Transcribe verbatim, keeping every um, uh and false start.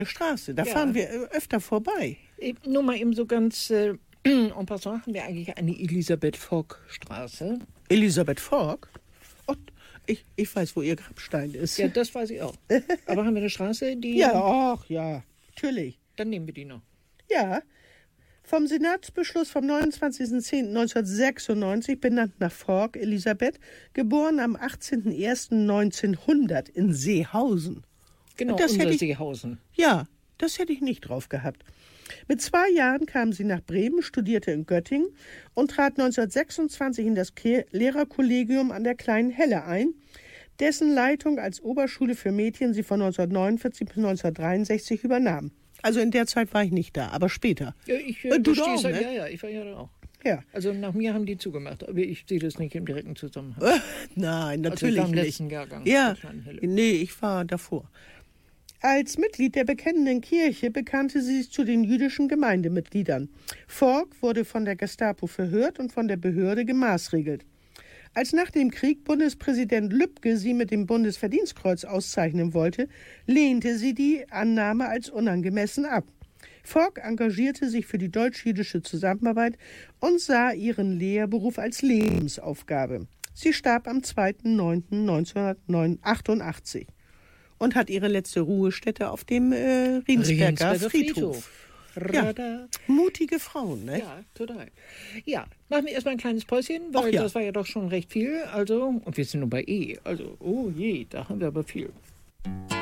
Straße, da Ja. fahren wir äh, öfter vorbei. Äh, Nur mal eben so ganz äh, en passant, haben wir eigentlich eine Elisabeth-Fogg-Straße. Elisabeth Fogg? Oh, ich, ich weiß, wo ihr Grabstein ist. Ja, das weiß ich auch. Aber haben wir eine Straße, die... Ja, ach ja, natürlich. Dann nehmen wir die noch. Ja, vom Senatsbeschluss vom neunundzwanzigsten zehnten neunzehnhundertsechsundneunzig benannt nach Fogg Elisabeth, geboren am achtzehnten ersten neunzehnhundert in Seehausen. Genau, Das unser hätte ich- Seehausen. Ja, das hätte ich nicht drauf gehabt. Mit zwei Jahren kam sie nach Bremen, studierte in Göttingen und trat neunzehnhundertsechsundzwanzig in das Ke- Lehrerkollegium an der Kleinen Helle ein, dessen Leitung als Oberschule für Mädchen sie von neunzehnhundertneunundvierzig bis neunzehnhundertdreiundsechzig übernahm. Also in der Zeit war ich nicht da, aber später. Ja, ich, Äh, du verstehe doch es auch, halt- ne? Ja, ja, ich war ja da auch. Ja. Also nach mir haben die zugemacht, aber ich sehe das nicht im direkten Zusammenhang. Äh, Nein, Also natürlich ich war im nicht. letzten Jahrgang. Ja, der Kleinen Helle. nee, ich war davor. Als Mitglied der bekennenden Kirche bekannte sie sich zu den jüdischen Gemeindemitgliedern. Fogg wurde von der Gestapo verhört und von der Behörde gemaßregelt. Als nach dem Krieg Bundespräsident Lübke sie mit dem Bundesverdienstkreuz auszeichnen wollte, lehnte sie die Annahme als unangemessen ab. Fogg engagierte sich für die deutsch-jüdische Zusammenarbeit und sah ihren Lehrberuf als Lebensaufgabe. Sie starb am zweiten neunten neunzehnhundertachtundachtzig und hat ihre letzte Ruhestätte auf dem äh, Riensberger, Riensberger Friedhof. Ja, Rada. mutige Frauen, ne? Ja, total. Ja, machen wir erstmal ein kleines Päuschen, weil Ach ja. das war ja doch schon recht viel. Also, und wir sind nur bei E. Also, oh je, da haben wir aber viel.